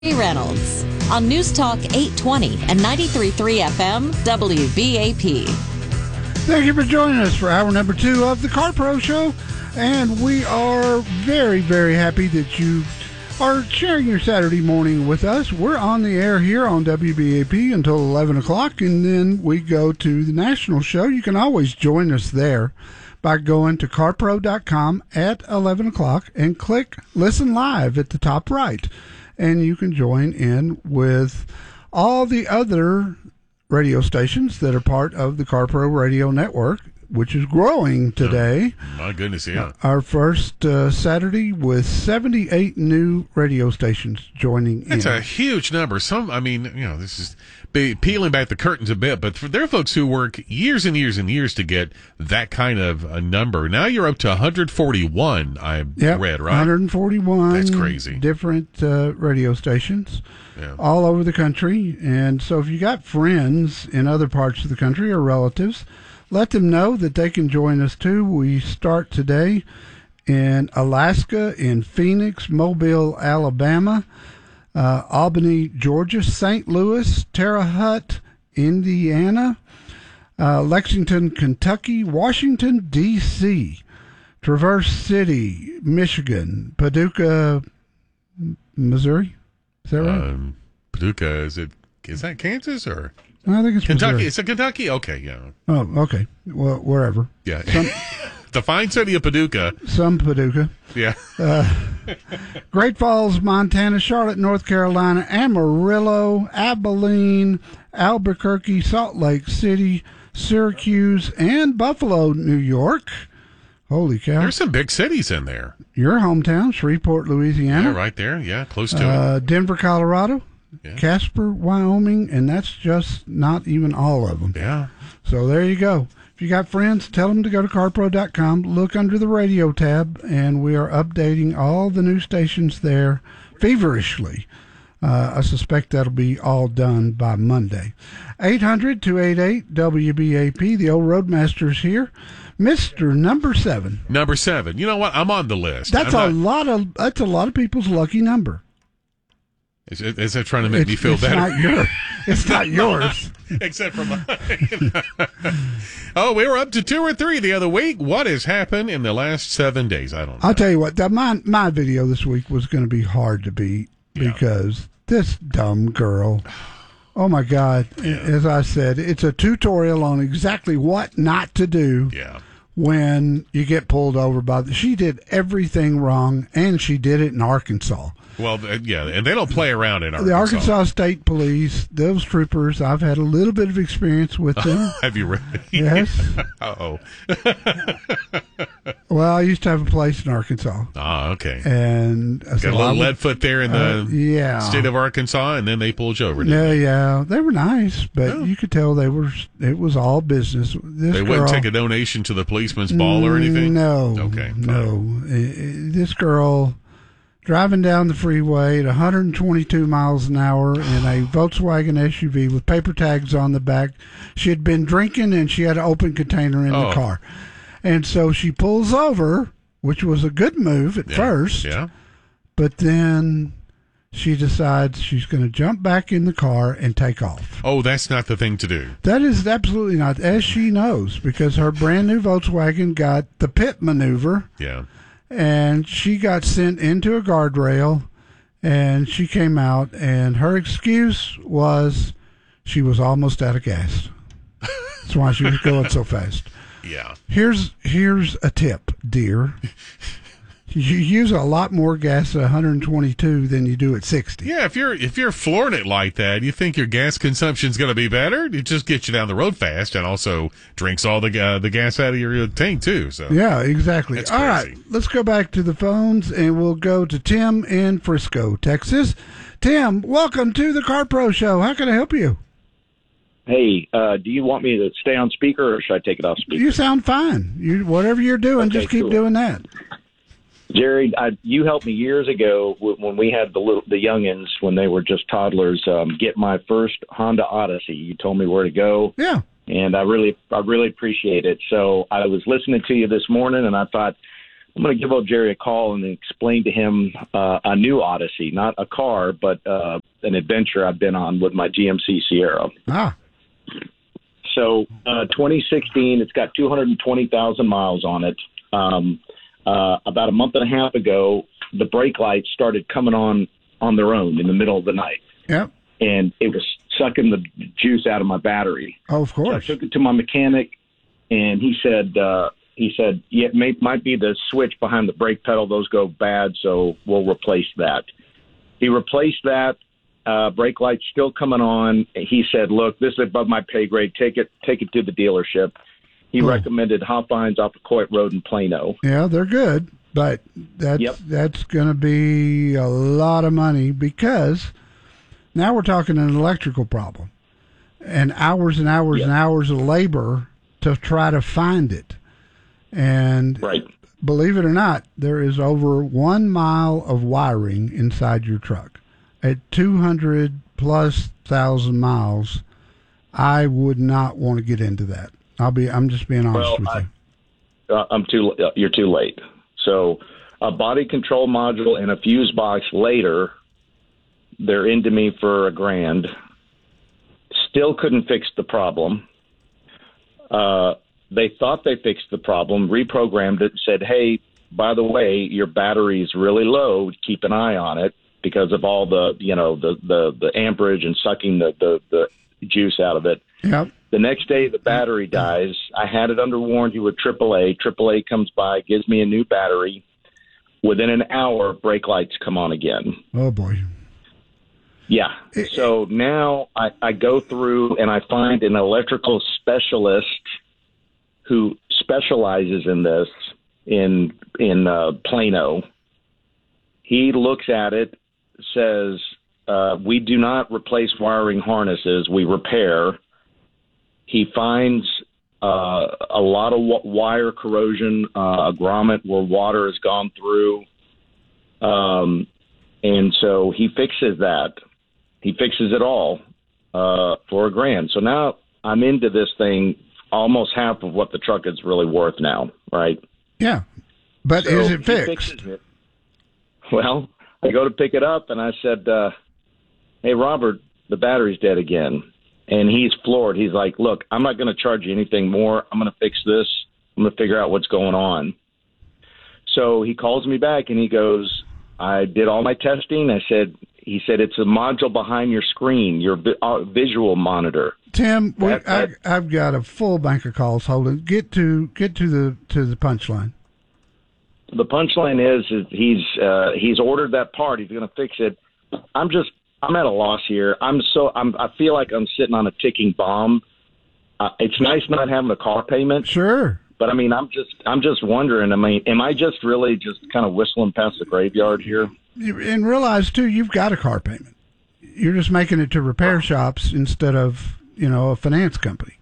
Reynolds on News Talk 820 and 93.3 FM WBAP. Thank you for joining us for hour number 2 of the Car Pro Show. And we are very, very happy that you are sharing your Saturday morning with us. We're on the air here on WBAP until 11 o'clock, and then we go to the national show. You can always join us there by going to carpro.com at 11 o'clock and click Listen Live at the top right. And you can join in with all the other radio stations that are part of the CarPro Radio Network, which is growing today. Oh, my goodness, yeah. Our first Saturday with 78 new radio stations joining in. That's a huge number. This is peeling back the curtains a bit, but there are folks who work years and years and years to get that kind of a number. Now you're up to 141, I read, right? 141. That's crazy. Different radio stations all over the country. And so if you got friends in other parts of the country or relatives, let them know that they can join us too. We start today in Alaska, in Phoenix, Mobile, Alabama, Albany, Georgia, St. Louis, Terre Haute, Indiana, Lexington, Kentucky, Washington, D.C., Traverse City, Michigan, Paducah, Missouri. Is that right? Paducah, is that Kansas or? I think it's Kentucky. Missouri. It's a Kentucky? Okay, yeah. Oh, okay. Well, wherever. Yeah. The fine city of Paducah. Some Paducah. Yeah. Great Falls, Montana, Charlotte, North Carolina, Amarillo, Abilene, Albuquerque, Salt Lake City, Syracuse, and Buffalo, New York. Holy cow. There's some big cities in there. Your hometown, Shreveport, Louisiana. Yeah, right there. Yeah, close to it. Denver, Colorado. Yeah. Casper, Wyoming, and that's just not even all of them. Yeah. So there you go. If you got friends, tell them to go to carpro.com, look under the radio tab, and we are updating all the new stations there feverishly. I suspect that'll be all done by Monday. 800-288-WBAP. The old Roadmaster's here. Mr. Number 7. Number 7. You know what? I'm on the list. That's a lot of people's lucky number. Is that trying to make me feel better? It's not yours. Except for mine. Oh, we were up to 2 or 3 the other week. What has happened in the last 7 days? I don't know. I'll tell you what. My video this week was going to be hard to beat because this dumb girl. Oh, my God. Yeah. As I said, it's a tutorial on exactly what not to do when you get pulled over by she did everything wrong, and she did it in Arkansas. Well, yeah, and they don't play around in Arkansas. The Arkansas State Police, those troopers, I've had a little bit of experience with them. Have you really? Yes. Uh-oh. Well, I used to have a place in Arkansas. Ah, okay. And got a little lead foot there in the state of Arkansas, and then they pulled you over, didn't they? Yeah. They were nice, but you could tell it was all business. They wouldn't take a donation to the policeman's ball or anything? No. Okay. No. This girl driving down the freeway at 122 miles an hour in a Volkswagen SUV with paper tags on the back. She had been drinking, and she had an open container in the car. And so she pulls over, which was a good move at first. Yeah. But then she decides she's going to jump back in the car and take off. Oh, that's not the thing to do. That is absolutely not, as she knows, because her brand new Volkswagen got the pit maneuver. Yeah. And she got sent into a guardrail, and she came out, and her excuse was she was almost out of gas. That's why she was going so fast. Yeah. Here's a tip, dear. You use a lot more gas at 122 than you do at 60. Yeah, if you're flooring it like that, you think your gas consumption's going to be better? It just gets you down the road fast, and also drinks all the gas out of your tank too. So yeah, exactly. That's all crazy. Right, let's go back to the phones, and we'll go to Tim in Frisco, Texas. Tim, welcome to the Car Pro Show. How can I help you? Hey, do you want me to stay on speaker, or should I take it off speaker? You sound fine. Whatever you're doing, just keep doing that. Jerry, you helped me years ago when we had the youngins when they were just toddlers. Get my first Honda Odyssey. You told me where to go. Yeah, and I really appreciate it. So I was listening to you this morning, and I thought I'm going to give old Jerry a call and explain to him a new Odyssey, not a car, but an adventure I've been on with my GMC Sierra. Ah. So 2016, it's got 220,000 miles on it. About a month and a half ago, the brake lights started coming on their own in the middle of the night. Yep. And it was sucking the juice out of my battery. Oh, of course. So I took it to my mechanic, and he said, yeah, it might be the switch behind the brake pedal. Those go bad, so we'll replace that. He replaced that. Brake lights still coming on. He said, look, this is above my pay grade. Take it to the dealership. He recommended Hoffines off the Coit Road in Plano. Yeah, they're good, but that's going to be a lot of money because now we're talking an electrical problem and hours and hours and hours of labor to try to find it. And believe it or not, there is over 1 mile of wiring inside your truck. At 200,000+ miles, I would not want to get into that. I'm just being honest with you. You're too late. So a body control module and a fuse box later, they're into me for $1,000. Still couldn't fix the problem. They thought they fixed the problem, reprogrammed it, said, hey, by the way, your battery's really low. Keep an eye on it because of all the amperage and sucking the juice out of it. Yep. The next day, the battery dies. I had it under warranty with AAA. AAA comes by, gives me a new battery. Within an hour, brake lights come on again. Oh, boy. Yeah. So now I go through and I find an electrical specialist who specializes in this in Plano. He looks at it, says, we do not replace wiring harnesses, we repair. He finds a lot of wire corrosion, a grommet where water has gone through. And so he fixes that. He fixes it all for $1,000. So now I'm into this thing almost half of what the truck is really worth now, right? Yeah. But so is it fixed? Fixes it. Well, I go to pick it up, and I said, hey, Robert, the battery's dead again. And he's floored. He's like, look, I'm not going to charge you anything more. I'm going to fix this. I'm going to figure out what's going on. So he calls me back, and he goes, I did all my testing. He said, it's a module behind your screen, your visual monitor. Tim, I've got a full bank of calls holding. Get to the punchline. The punchline is he's ordered that part. He's going to fix it. I'm at a loss here. I feel like I'm sitting on a ticking bomb. It's nice not having a car payment. Sure. But I mean, I'm just wondering. I mean, am I just really just kind of whistling past the graveyard here? And realize too, you've got a car payment. You're just making it to repair shops instead of a finance company.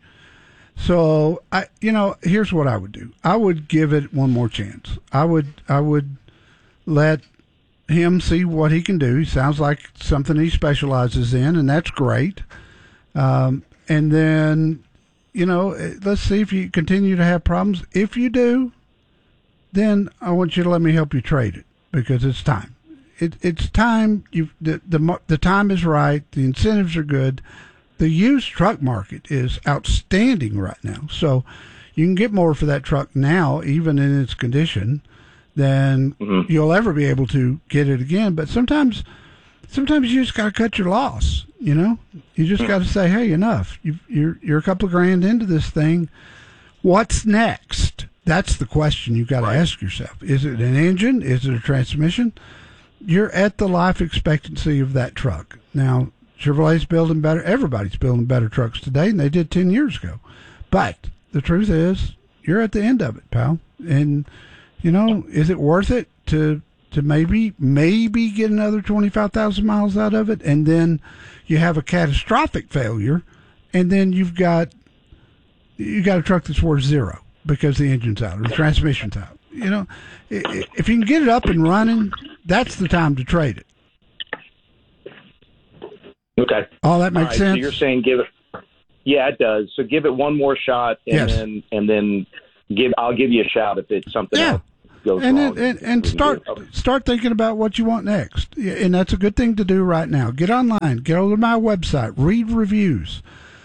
So here's what I would do. I would give it one more chance. I would let him see what he can do. He sounds like something he specializes in, and that's great. And then, let's see if you continue to have problems. If you do, then I want you to let me help you trade it because it's time. It's time. The time is right. The incentives are good. The used truck market is outstanding right now. So you can get more for that truck now, even in its condition, than you'll ever be able to get it again. But sometimes you just got to cut your loss. You just got to say, hey, enough. You're a couple of grand into this thing. What's next? That's the question you've got to ask yourself. Is it an engine? Is it a transmission? You're at the life expectancy of that truck. Now, Chevrolet's building better. Everybody's building better trucks today than they did 10 years ago. But the truth is, you're at the end of it, pal. And, is it worth it to maybe get another 25,000 miles out of it? And then you have a catastrophic failure, and then you got a truck that's worth zero because the engine's out or the transmission's out. If you can get it up and running, that's the time to trade it. Okay. All that makes sense. So you're saying give it? Yeah, it does. So give it one more shot, and then I'll give you a shout if it's something else. goes and wrong. and start thinking about what you want next. And that's a good thing to do right now. Get online, get over to my website, read reviews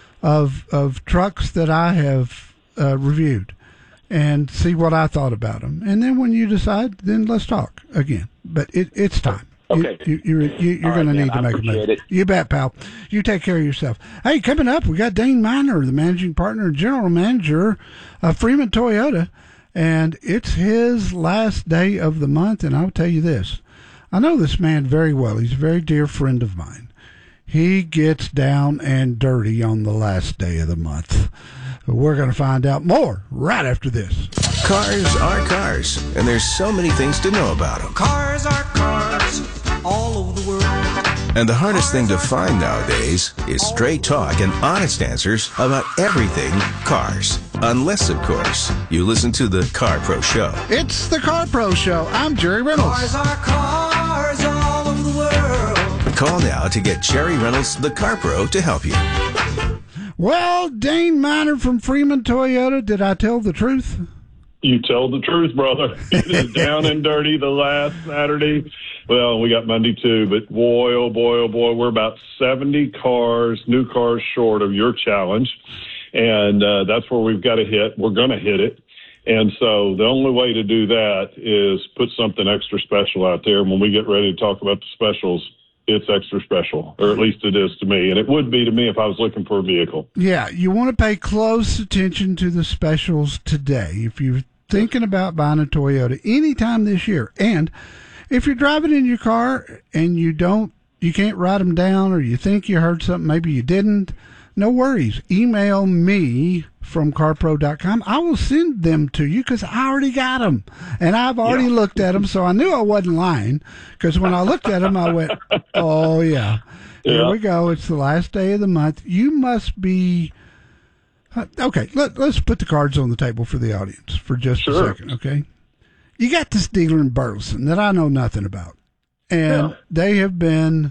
of trucks that I have reviewed, and see what I thought about them. And then when you decide, then let's talk again. But it's time. Okay. You're going to need to make a move. You bet, pal. You take care of yourself. Hey, coming up, we got Dane Miner, the managing partner and general manager of Freeman Toyota, and it's his last day of the month. And I'll tell you this. I know this man very well. He's a very dear friend of mine. He gets down and dirty on the last day of the month. We're going to find out more right after this. Cars are cars, and there's so many things to know about them. Cars are cars all over the world. And the hardest thing to find nowadays is straight talk and honest answers about everything cars. Unless, of course, you listen to the Car Pro Show. It's the Car Pro Show. I'm Jerry Reynolds. Cars are cars all over the world. Call now to get Jerry Reynolds, the Car Pro, to help you. Well, Dane Miner from Freeman Toyota, did I tell the truth? You tell the truth, brother. It is down and dirty the last Saturday. Well, we got Monday too, but boy, oh boy, we're about 70 new cars short of your challenge. And that's where we've got to hit. We're going to hit it. And so the only way to do that is put something extra special out there. And when we get ready to talk about the specials, it's extra special, or at least it is to me. And it would be to me if I was looking for a vehicle. Yeah, you want to pay close attention to the specials today. If you're thinking about buying a Toyota anytime this year, and if you're driving in your car and you can't write them down, or you think you heard something, maybe you didn't, no worries. Email me from carpro.com. I will send them to you because I already got them. And I've already looked at them, so I knew I wasn't lying, because when I looked at them, I went, oh, yeah. Here we go. It's the last day of the month. You must be... Okay, let's put the cards on the table for the audience for just a second, okay? You got this dealer in Burleson that I know nothing about, and they have been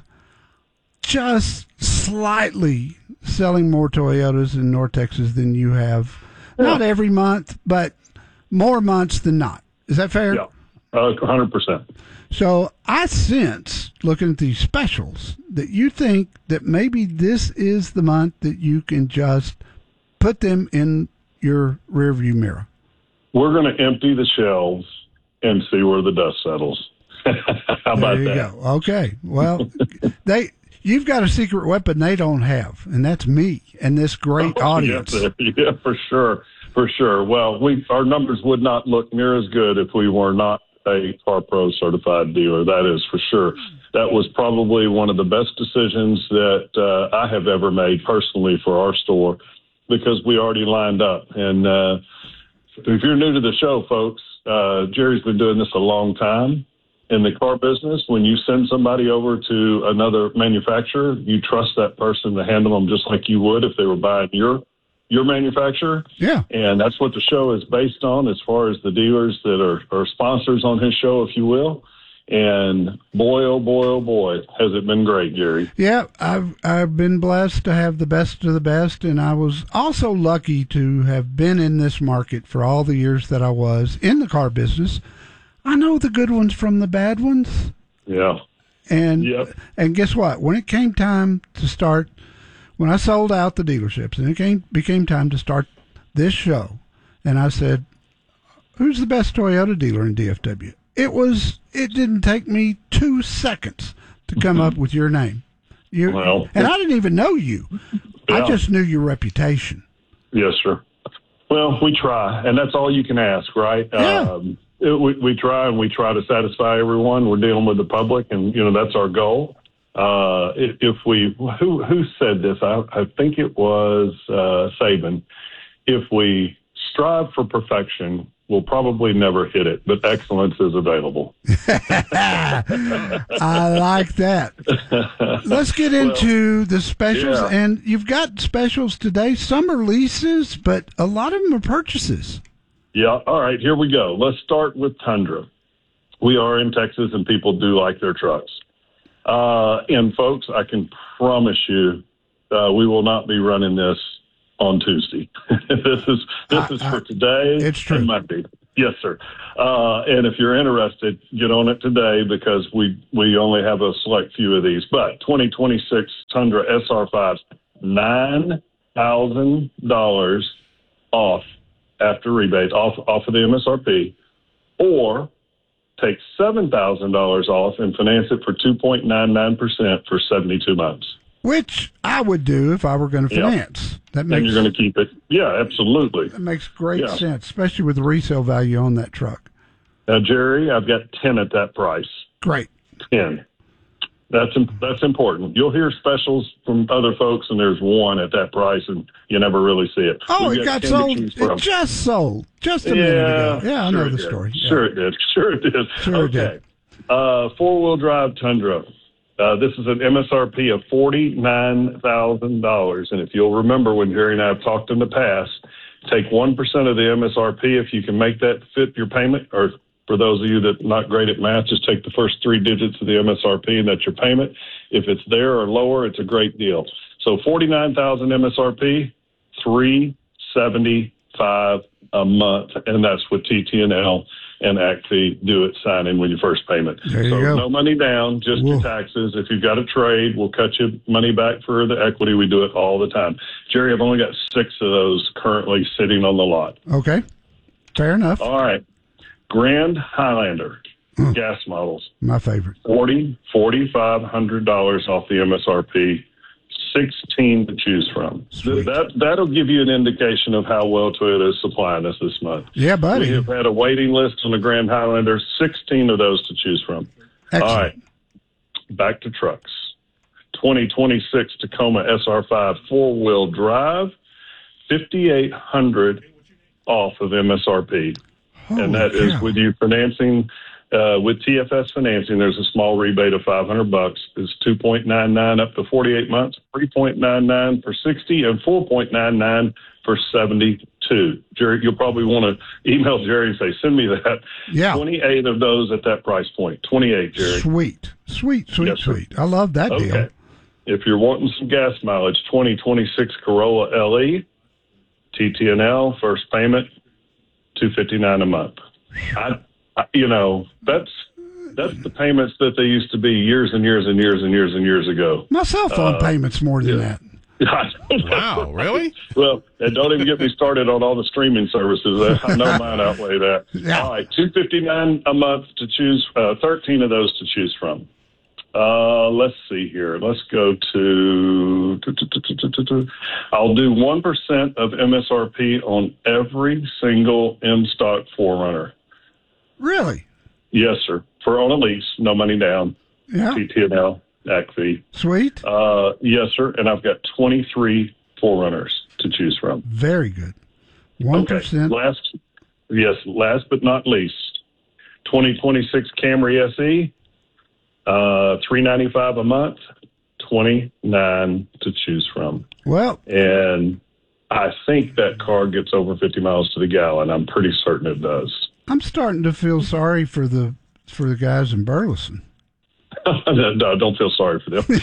just slightly selling more Toyotas in North Texas than you have. Not every month, but more months than not. Is that fair? Yeah, 100%. So I sense, looking at these specials, that you think that maybe this is the month that you can just put them in your rearview mirror. We're going to empty the shelves and see where the dust settles. How about that? There you go. Okay. Well, you've got a secret weapon they don't have, and that's me and this great audience. Yeah, for sure. Well, our numbers would not look near as good if we were not a Car Pro certified dealer. That is for sure. That was probably one of the best decisions that I have ever made personally for our store, because we already lined up. And if you're new to the show, folks, Jerry's been doing this a long time. In the car business, when you send somebody over to another manufacturer, you trust that person to handle them just like you would if they were buying your manufacturer. Yeah. And that's what the show is based on, as far as the dealers that are sponsors on his show, if you will. And boy, oh boy, has it been great, Gary. Yeah, I've been blessed to have the best of the best, and I was also lucky to have been in this market for all the years that I was in the car business. I know the good ones from the bad ones. Yeah. And guess what? When it came time to start, when I sold out the dealerships, and it became time to start this show, and I said, who's the best Toyota dealer in DFW? It didn't take me 2 seconds to come up with your name. And I didn't even know you. Yeah. I just knew your reputation. Yes, sir. Well, we try, and that's all you can ask, right? Yeah. We try, and we try to satisfy everyone. We're dealing with the public, and that's our goal. Who said this? I think it was Saban. If we strive for perfection, we'll probably never hit it, but excellence is available. I like that. Let's get into the specials, and you've got specials today. Some are leases, but a lot of them are purchases. Yeah. All right, here we go. Let's start with Tundra. We are in Texas, and people do like their trucks. And folks, I can promise you, we will not be running this on Tuesday. This is for today it's true. and Monday. Yes, sir. And if you're interested, get on it today because we only have a select few of these. But 2026 Tundra SR5s, $9,000 off after rebate, off of the MSRP, or take $7,000 off and finance it for 2.99% for 72 months. Which I would do if I were going to finance. And you're going to keep it. Yeah, absolutely. That makes great sense, especially with the resale value on that truck. Now, Jerry, I've got 10 at that price. Great. 10. That's important. You'll hear specials from other folks, and there's one at that price, and you never really see it. Oh, it got sold. It just sold. Just a minute ago. Yeah, I know the story. Yeah. Sure it did. Sure it did. Four-wheel drive Tundra. This is an MSRP of $49,000. And if you'll remember when Jerry and I have talked in the past, take 1% of the MSRP if you can make that fit your payment, or for those of you that are not great at math, just take the first three digits of the MSRP and that's your payment. If it's there or lower, it's a great deal. So $49,000 MSRP, $375 a month, and that's with TTNL and ACFI do it sign in with your first payment. There you so go. No money down, just your taxes. If you've got a trade, we'll cut you money back for the equity. We do it all the time. Jerry, I've only got 6 of those currently sitting on the lot. Okay. Fair enough. All right. Grand Highlander, gas models. My favorite. $4,500 off the MSRP, 16 to choose from. That'll give you an indication of how well Toyota is supplying us this month. Yeah, buddy. We have had a waiting list on the Grand Highlander, 16 of those to choose from. Excellent. All right, back to trucks. 2026 Tacoma SR5 four-wheel drive, $5,800 off of MSRP. And that is with you financing, with TFS financing, there's a small rebate of $500. It's 2.99 up to 48 months, 3.99 for 60, and 4.99 for 72. Jerry, you'll probably want to email Jerry and say, send me that. Yeah. 28 of those at that price point. 28, Jerry. Sweet. I love that deal. If you're wanting some gas mileage, 2026 Corolla LE, TTNL, first payment, $259 a month. That's the payments that they used to be years and years and years and years and years ago. My cell phone payment's more than that. Wow, really? Well, and don't even get me started on all the streaming services. I know mine outweigh that. Yeah. All right, $259 a month to choose, 13 of those to choose from. Let's see here. Let's go to I'll do 1% of MSRP on every single in-stock 4Runner. Really? Yes, sir. For on a lease, no money down. Yeah. TTNL, ACFI. Sweet. Yes, sir. And I've got 23 4Runners to choose from. Very good. 1%. Okay. Last but not least, 2026 Camry SE. $395 a month, 29 to choose from. Well, and I think that car gets over 50 miles to the gallon. I'm pretty certain it does. I'm starting to feel sorry for the guys in Burleson. No, don't feel sorry for them.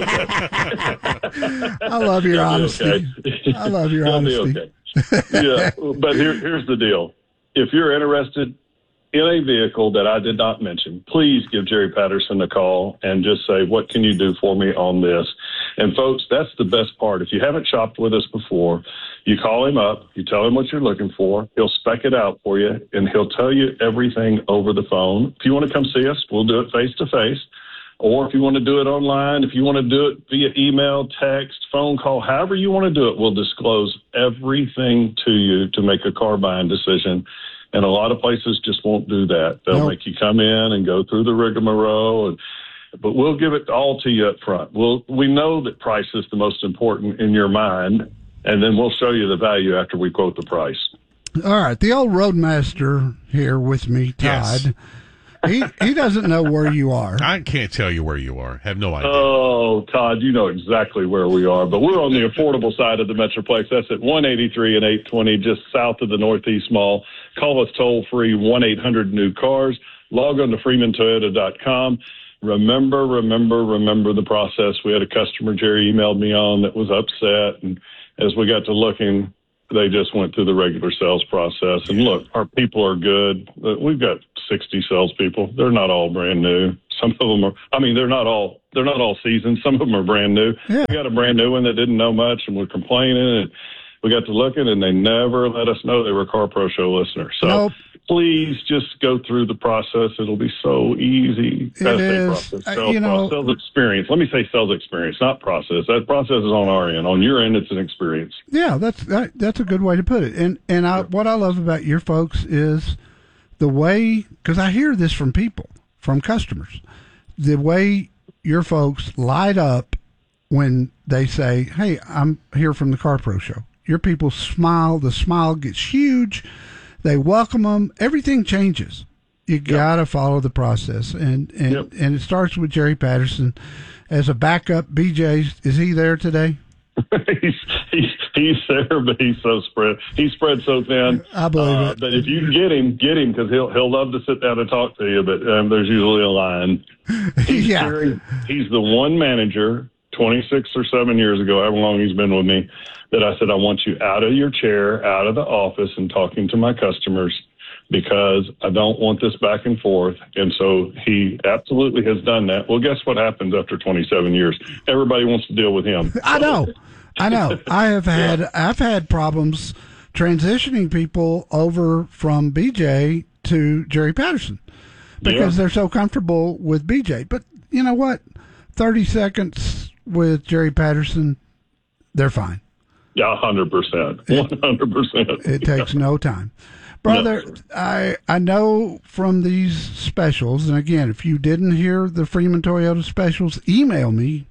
I love your honesty. Okay. I love your honesty. Okay. Yeah, but here's the deal. If you're interested in a vehicle that I did not mention, please give Jerry Patterson a call and just say, what can you do for me on this? And folks, that's the best part. If you haven't shopped with us before, you call him up, you tell him what you're looking for, he'll spec it out for you, and he'll tell you everything over the phone. If you want to come see us, we'll do it face-to-face. Or if you want to do it online, if you want to do it via email, text, phone call, however you want to do it, we'll disclose everything to you to make a car buying decision. And a lot of places just won't do that. They'll make you come in and go through the rigmarole, but we'll give it all to you up front. We know that price is the most important in your mind, and then we'll show you the value after we quote the price. All right. The old roadmaster here with me, Todd, he doesn't know where you are. I can't tell you where you are. Have no idea. Oh, Todd, you know exactly where we are, but we're on the affordable side of the Metroplex. That's at 183 and 820, just south of the Northeast Mall. Call us toll-free, 1-800-NEW-CARS. Log on to freemantoyota.com. Remember the process. We had a customer, Jerry emailed me on, that was upset, and as we got to looking, They just went through the regular sales process. And look, our people are good. We've got 60 salespeople. They're not all brand new. Some of them are. I mean, they're not all seasoned. Some of them are brand new. Yeah. We got a brand new one that didn't know much and were complaining, and we got to looking, and they never let us know they were a Car Pro Show listener. So Nope. please just go through the process. It'll be so easy. It is. Sales experience. Let me say sales experience, not process. That process is on our end. On your end, it's an experience. Yeah, that's a good way to put it. And what I love about your folks is the way, because I hear this from people, from customers, the way your folks light up when they say, "Hey, I'm here from the Car Pro Show." Your people smile. The smile gets huge. They welcome them. Everything changes. You got to follow the process, and it starts with Jerry Patterson as a backup. BJ, is he there today? he's there, but he's so spread. He's spread so thin. I believe it. But if you can get him because he'll love to sit down and talk to you. But there's usually a line. He's the one manager 26 or 7 years ago, however long he's been with me, that I said, I want you out of your chair, out of the office, and talking to my customers, because I don't want this back and forth. And so he absolutely has done that. Well, guess what happens after 27 years? Everybody wants to deal with him. I know. I've had problems transitioning people over from BJ to Jerry Patterson because they're so comfortable with BJ. But you know what? 30 seconds with Jerry Patterson, they're fine. Yeah, 100%. 100%. It takes no time. Brother, no. I know from these specials, and again, if you didn't hear the Freeman Toyota specials, email me,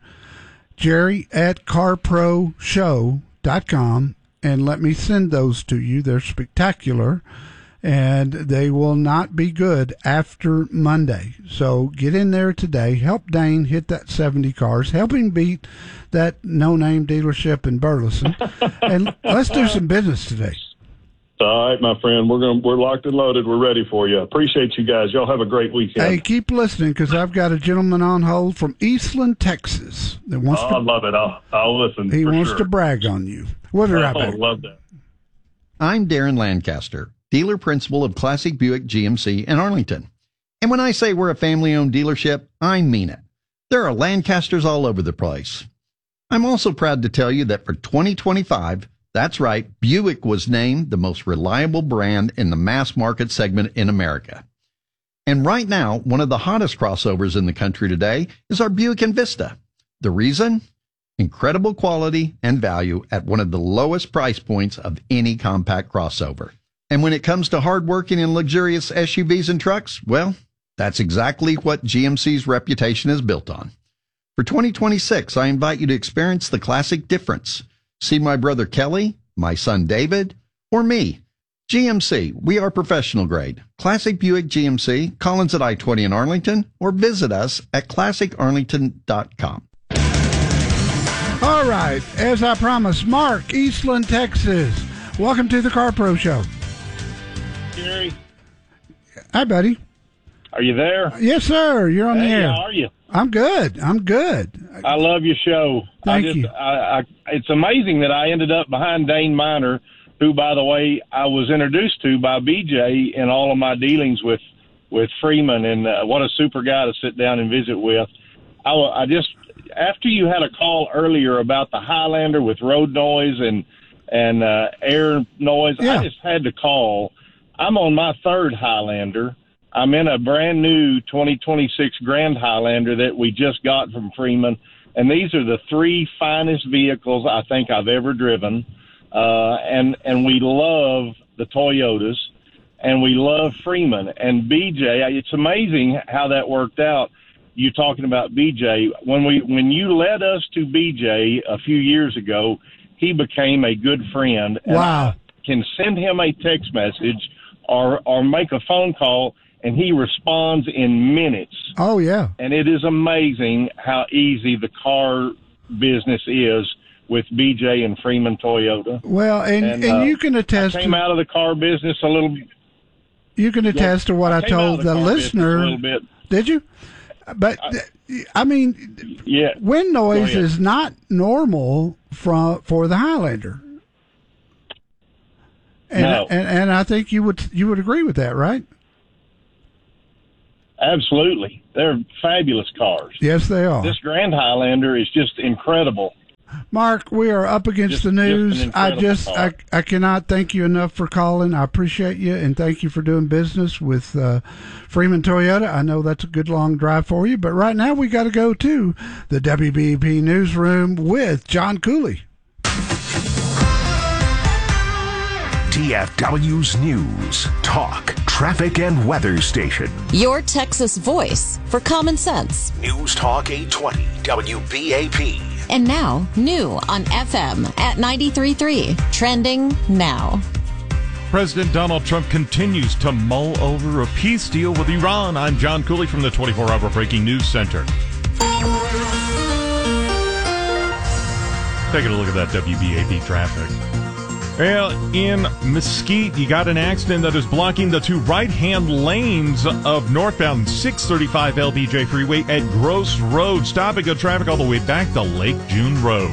jerry@carproshow.com, and let me send those to you. They're spectacular, and they will not be good after Monday. So get in there today. Help Dane hit that 70 cars. Help him beat that no-name dealership in Burleson. And let's do some business today. All right, my friend. We're locked and loaded. We're ready for you. Appreciate you guys. Y'all have a great weekend. Hey, keep listening, because I've got a gentleman on hold from Eastland, Texas that wants to. I love it. I'll listen. He wants to brag on you. We'll be right back. I love that. I'm Darren Lancaster, dealer principal of Classic Buick GMC in Arlington. And when I say we're a family-owned dealership, I mean it. There are Lancasters all over the place. I'm also proud to tell you that for 2025, that's right, Buick was named the most reliable brand in the mass market segment in America. And right now, one of the hottest crossovers in the country today is our Buick Envista. The reason? Incredible quality and value at one of the lowest price points of any compact crossover. And when it comes to hardworking and luxurious SUVs and trucks, well, that's exactly what GMC's reputation is built on. For 2026, I invite you to experience the classic difference. See my brother Kelly, my son David, or me. GMC, we are professional grade. Classic Buick GMC, Collins at I-20 in Arlington, or visit us at classicarlington.com. All right, as I promised, Mark, Eastland, Texas. Welcome to the Car Pro Show. Gary. Hi, buddy. Are you there? Yes, sir. You're on the air. How are you? I'm good. I love your show. Thank you. It's amazing that I ended up behind Dane Miner, who, by the way, I was introduced to by BJ in all of my dealings with Freeman, and what a super guy to sit down and visit with. I just, after you had a call earlier about the Highlander with road noise and air noise, I just had to call. I'm on my third Highlander. I'm in a brand new 2026 Grand Highlander that we just got from Freeman, and these are the three finest vehicles I think I've ever driven. And we love the Toyotas, and we love Freeman. And BJ, it's amazing how that worked out. You talking about BJ. When you led us to BJ a few years ago, he became a good friend. And wow. I can send him a text message or make a phone call, and he responds in minutes. Oh, yeah. And it is amazing how easy the car business is with BJ and Freeman Toyota. Well, and you can attest. I came out of the car business a little bit. You can attest to what I told the listener. A little bit. Did you? But, I mean, wind noise is not normal for the Highlander. And I think you would agree with that, right? Absolutely. They're fabulous cars. Yes, they are. This Grand Highlander is just incredible. Mark, we are up against the news. I cannot thank you enough for calling. I appreciate you, and thank you for doing business with Freeman Toyota. I know that's a good long drive for you, but right now we got to go to the WBAP newsroom with John Cooley. TFW's News, Talk, Traffic, and Weather Station. Your Texas voice for common sense. News Talk 820 WBAP. And now, new on FM at 93.3. Trending now. President Donald Trump continues to mull over a peace deal with Iran. I'm John Cooley from the 24-Hour Breaking News Center. Taking a look at that WBAP traffic. Well, in Mesquite, you got an accident that is blocking the two right-hand lanes of northbound 635 LBJ Freeway at Gross Road. Stop and go traffic all the way back to Lake June Road.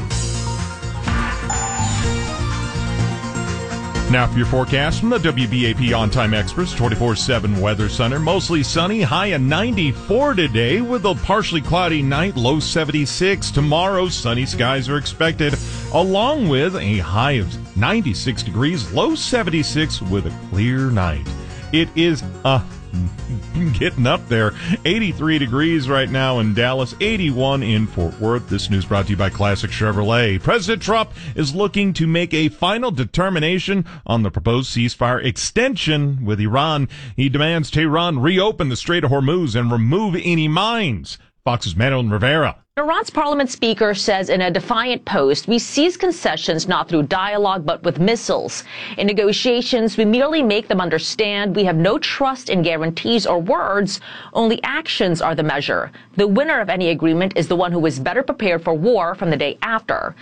Now for your forecast from the WBAP On-Time Experts 24/7 Weather Center. Mostly sunny, high of 94 today with a partially cloudy night, low 76. Tomorrow, sunny skies are expected, along with a high of 96 degrees, low 76 with a clear night. It is getting up there. 83 degrees right now in Dallas, 81 in Fort Worth. This news brought to you by Classic Chevrolet. President Trump is looking to make a final determination on the proposed ceasefire extension with Iran. He demands Tehran reopen the Strait of Hormuz and remove any mines. Fox's Manuel Rivera. Iran's parliament speaker says in a defiant post, "We seize concessions not through dialogue but with missiles. In negotiations, we merely make them understand we have no trust in guarantees or words. Only actions are the measure. The winner of any agreement is the one who is better prepared for war from the day after."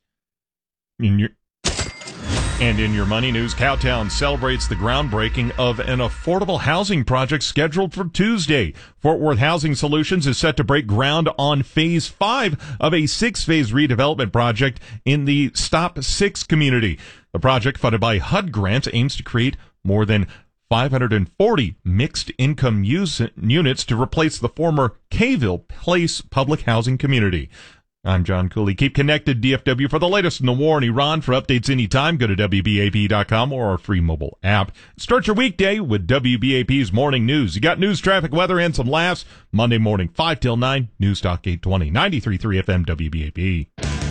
And in your money news, Cowtown celebrates the groundbreaking of an affordable housing project scheduled for Tuesday. Fort Worth Housing Solutions is set to break ground on Phase 5 of a 6-phase redevelopment project in the Stop 6 community. The project, funded by HUD grants, aims to create more than 540 mixed-income units to replace the former Kayville Place public housing community. I'm John Cooley. Keep connected, DFW, for the latest in the war in Iran. For updates anytime, go to WBAP.com or our free mobile app. Start your weekday with WBAP's Morning News. You got news, traffic, weather, and some laughs. Monday morning, 5 till 9, News Talk 820, 93.3 FM WBAP.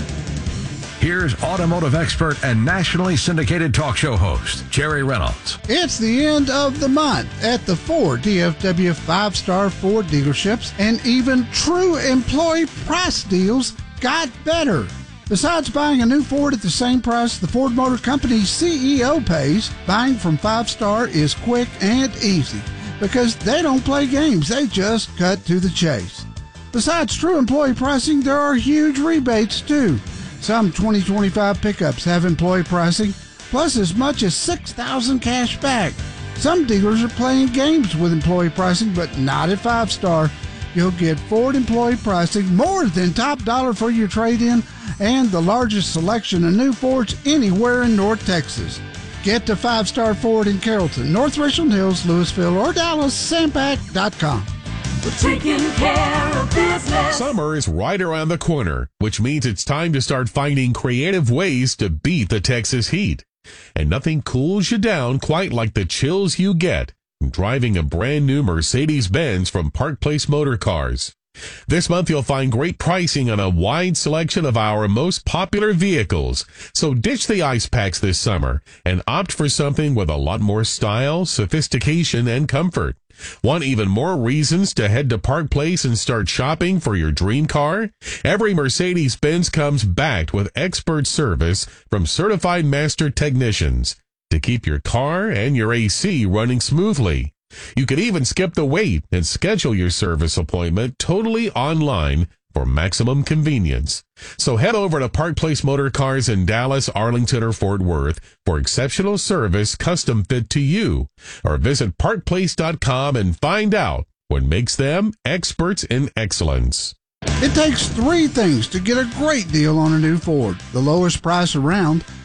Here's automotive expert and nationally syndicated talk show host, Jerry Reynolds. It's the end of the month at the 4 DFW 5-star Ford dealerships, and even true employee price deals got better. Besides buying a new Ford at the same price the Ford Motor Company's CEO pays, buying from 5-star is quick and easy because they don't play games. They just cut to the chase. Besides true employee pricing, there are huge rebates too. Some 2025 pickups have employee pricing, plus as much as $6,000 cash back. Some dealers are playing games with employee pricing, but not at 5-star. You'll get Ford employee pricing, more than top dollar for your trade-in, and the largest selection of new Fords anywhere in North Texas. Get to 5-star Ford in Carrollton, North Richland Hills, Louisville, or Dallas, Sampac.com. We're taking care of business. Summer is right around the corner, which means it's time to start finding creative ways to beat the Texas heat. And nothing cools you down quite like the chills you get from driving a brand new Mercedes-Benz from Park Place Motor Cars. This month you'll find great pricing on a wide selection of our most popular vehicles. So ditch the ice packs this summer and opt for something with a lot more style, sophistication, and comfort. Want even more reasons to head to Park Place and start shopping for your dream car? Every Mercedes-Benz comes backed with expert service from certified master technicians to keep your car and your AC running smoothly. You can even skip the wait and schedule your service appointment totally online for maximum convenience. So head over to Park Place Motor Cars in Dallas, Arlington, or Fort Worth for exceptional service custom fit to you. Or visit parkplace.com and find out what makes them experts in excellence. It takes 3 things to get a great deal on a new Ford. The lowest price around,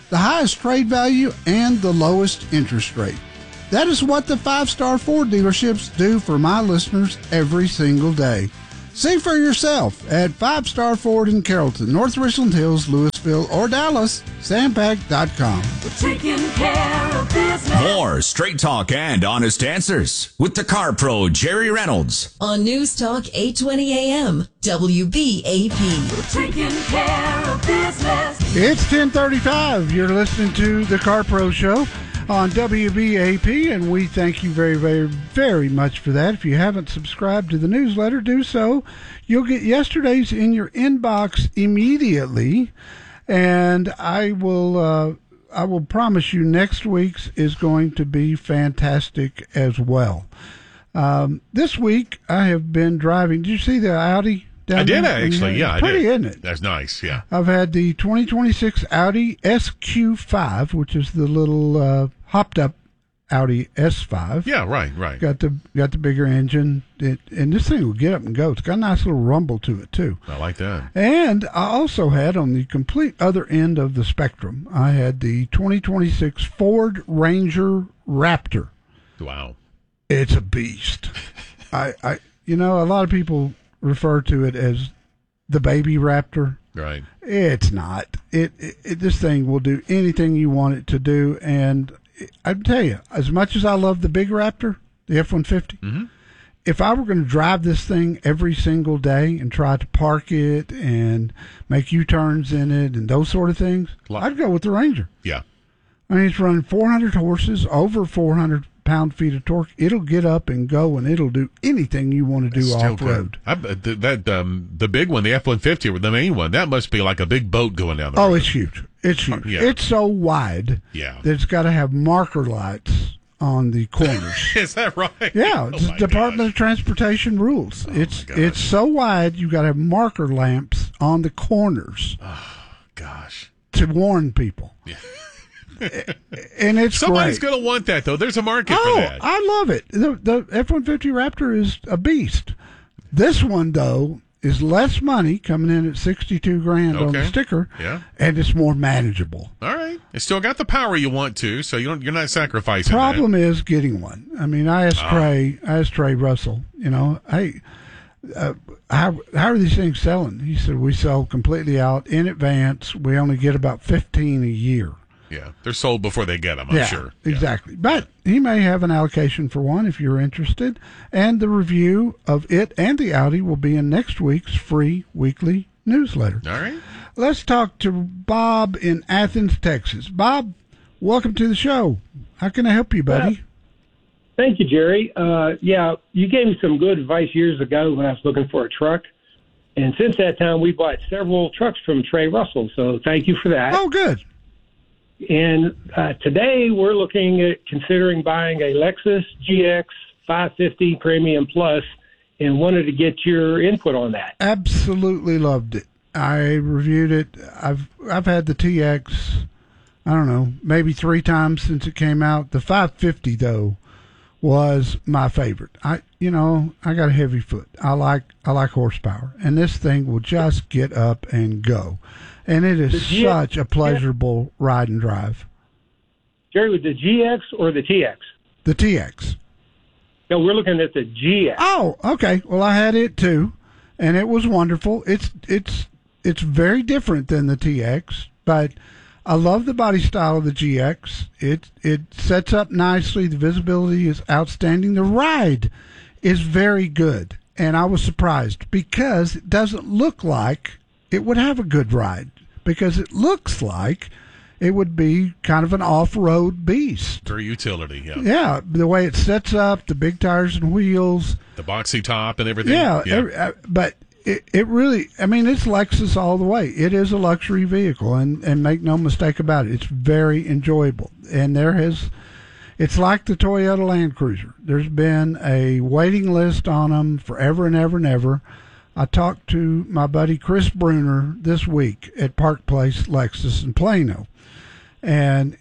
the highest trade value, and the lowest interest rate. That is what the 5-Star Ford dealerships do for my listeners every single day. See for yourself at 5-Star Ford in Carrollton, North Richland Hills, Louisville, or Dallas. Sampac.com. We're taking care of business. More straight talk and honest answers with the Car Pro Jerry Reynolds on News Talk 820 AM WBAP. We're taking care of business. It's 10:35. You're listening to the Car Pro Show on WBAP, and we thank you very, very, very much for that. If you haven't subscribed to the newsletter, do so. You'll get yesterday's in your inbox immediately, and I will promise you next week's is going to be fantastic as well. This week I have been driving. Did you see the Audi? I did, actually. Yeah, I did. Pretty, isn't it? That's nice, yeah. I've had the 2026 Audi SQ5, which is the little hopped-up Audi S5. Yeah, right. Got the bigger engine, and this thing will get up and go. It's got a nice little rumble to it, too. I like that. And I also had, on the complete other end of the spectrum, I had the 2026 Ford Ranger Raptor. Wow. It's a beast. A lot of people refer to it as the baby Raptor. Right. It's not. This thing will do anything you want it to do, and I tell you, as much as I love the big Raptor, the F-150, if I were going to drive this thing every single day and try to park it and make U-turns in it and those sort of things, I'd go with the Ranger. Yeah. I mean, it's running 400 horses, over 400 pound-feet of torque. It'll get up and go, and it'll do anything you want to do off-road. The big one, the F-150, or the main one, that must be like a big boat going down the road. Oh, it's huge. It's huge. Yeah. It's so wide that it's got to have marker lights on the corners. Is that right? Yeah, it's Department of Transportation rules. It's so wide, you got to have marker lamps on the corners. Oh, gosh. To warn people. Yeah. And it's somebody's great. going to want that, though. There's a market for that. I love it. The F-150 Raptor is a beast. This one, though, is less money, coming in at $62,000 on the sticker, and it's more manageable. All right, it's still got the power you want to, so you're not sacrificing. Problem is getting one. I mean, I asked Trey Russell, hey, how are these things selling? He said, we sell completely out in advance. We only get about 15 a year. Yeah, they're sold before they get them, I'm sure. Exactly. But he may have an allocation for one if you're interested. And the review of it and the Audi will be in next week's free weekly newsletter. All right. Let's talk to Bob in Athens, Texas. Bob, welcome to the show. How can I help you, buddy? Thank you, Jerry. You gave me some good advice years ago when I was looking for a truck. And since that time, we bought several trucks from Trey Russell. So thank you for that. Oh, good. And today we're looking at considering buying a Lexus GX 550 Premium Plus and wanted to get your input on that. Absolutely loved it. I reviewed it. I've had the TX, I don't know, maybe 3 times since it came out. The 550, though, was my favorite. I got a heavy foot. I like horsepower, and this thing will just get up and go. And it is such a pleasurable ride and drive. Jerry, with the GX or the TX? The TX. No, we're looking at the GX. Oh, okay. Well, I had it too, and it was wonderful. It's very different than the TX, but I love the body style of the GX. It sets up nicely. The visibility is outstanding. The ride is very good, and I was surprised because it doesn't look like it would have a good ride, because it looks like it would be kind of an off-road beast. For utility, yeah. Yeah, the way it sets up, the big tires and wheels. The boxy top and everything. Yeah. But it really, I mean, it's Lexus all the way. It is a luxury vehicle, and make no mistake about it, it's very enjoyable. And it's like the Toyota Land Cruiser. There's been a waiting list on them forever and ever and ever. I talked to my buddy Chris Bruner this week at Park Place Lexus in Plano, and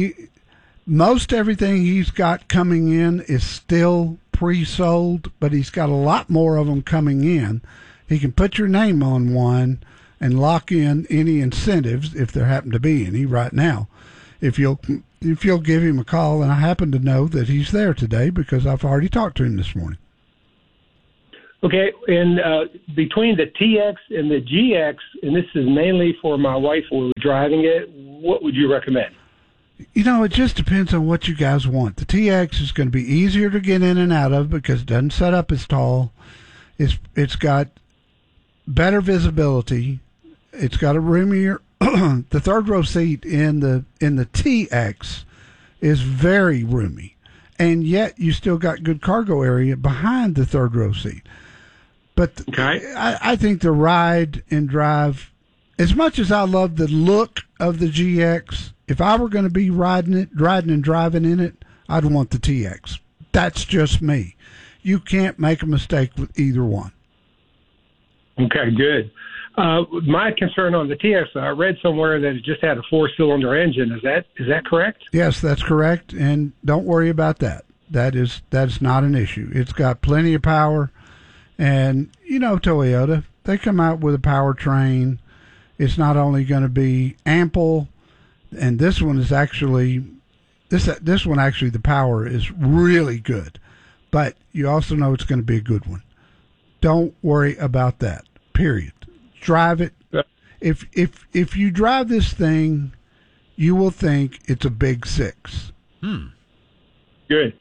most everything he's got coming in is still pre-sold, but he's got a lot more of them coming in. He can put your name on one, and lock in any incentives, if there happen to be any right now. If you'll give him a call, and I happen to know that he's there today because I've already talked to him this morning. Okay, and between the TX and the GX, and this is mainly for my wife who was driving it, what would you recommend? You know, it just depends on what you guys want. The TX is going to be easier to get in and out of because it doesn't set up as tall. It's got better visibility. It's got a roomier. The third row seat in the TX is very roomy, and yet you still got good cargo area behind the third row seat. But I think the ride and drive, as much as I love the look of the GX, if I were going to be riding and driving in it, I'd want the TX. That's just me. You can't make a mistake with either one. Okay, good. My concern on the TX, I read somewhere that it just had a 4-cylinder engine. Is that correct? Yes, that's correct, and don't worry about that. That is not an issue. It's got plenty of power, and you know Toyota, they come out with a powertrain. It's not only going to be ample, and this one is actually this one actually the power is really good, but you also know it's going to be a good one. Don't worry about that. Period. Drive it. If you drive this thing, you will think it's a big 6. Good.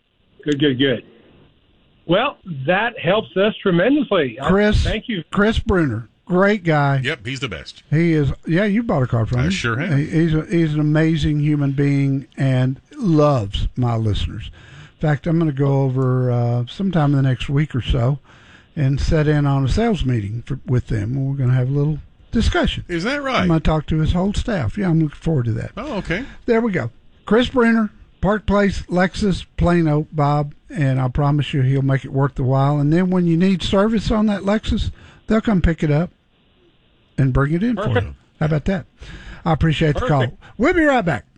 Well, that helps us tremendously. Chris, thank you. Chris Bruner, great guy. Yep, he's the best. He is. Yeah, you bought a car from him. I sure have. He's an amazing human being and loves my listeners. In fact, I'm going to go over sometime in the next week or so and set in on a sales meeting with them. We're going to have a little discussion. Is that right? I'm going to talk to his whole staff. Yeah, I'm looking forward to that. Oh, okay. There we go. Chris Bruner, Park Place, Lexus, Plano, Bob, and I promise you he'll make it worth the while. And then when you need service on that Lexus, they'll come pick it up and bring it in for you. How about that? I appreciate the call. We'll be right back.